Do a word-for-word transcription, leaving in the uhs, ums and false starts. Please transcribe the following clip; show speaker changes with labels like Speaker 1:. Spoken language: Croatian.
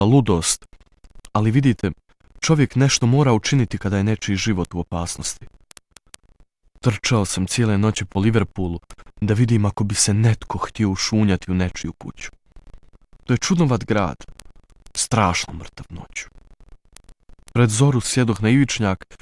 Speaker 1: ludost, ali vidite, čovjek nešto mora učiniti kada je nečiji život u opasnosti. Trčao sam cijele noći po Liverpoolu da vidim ako bi se netko htio ušunjati u nečiju kuću. To je čudnovat grad, strašno mrtav noću. Pred zoru sjedoh na ivičnjak